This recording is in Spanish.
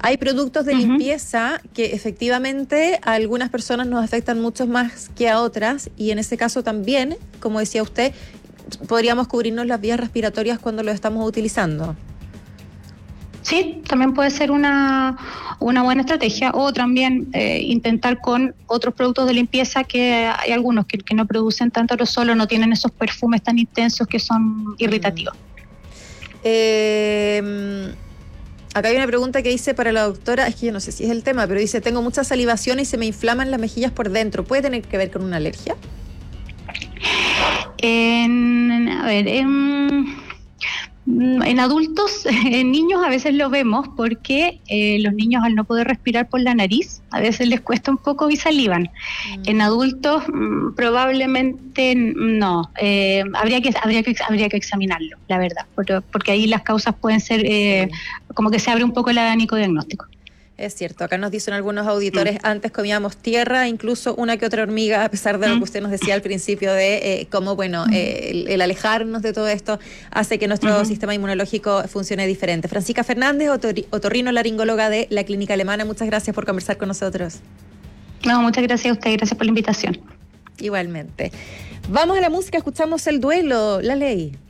Hay productos de limpieza que efectivamente a algunas personas nos afectan mucho más que a otras, y en ese caso también, como decía usted, podríamos cubrirnos las vías respiratorias cuando los estamos utilizando. Sí, también puede ser una buena estrategia, o también intentar con otros productos de limpieza, que hay algunos que no producen tanto aerosol o no tienen esos perfumes tan intensos que son irritativos. Acá hay una pregunta que dice para la doctora, es que yo no sé si es el tema, pero dice: tengo mucha salivación y se me inflaman las mejillas por dentro. ¿Puede tener que ver con una alergia? En adultos, en niños a veces lo vemos, porque los niños, al no poder respirar por la nariz, a veces les cuesta un poco y salivan. En adultos probablemente no. Habría que examinarlo, la verdad, porque ahí las causas pueden ser como que se abre un poco el abanico diagnóstico. Es cierto, acá nos dicen algunos auditores, antes comíamos tierra, incluso una que otra hormiga, a pesar de lo que usted nos decía al principio de cómo, bueno, el alejarnos de todo esto hace que nuestro sistema inmunológico funcione diferente. Francisca Fernández, otorrinolaringóloga de la Clínica Alemana, muchas gracias por conversar con nosotros. No, muchas gracias a usted, gracias por la invitación. Igualmente. Vamos a la música, escuchamos El Duelo, La Ley.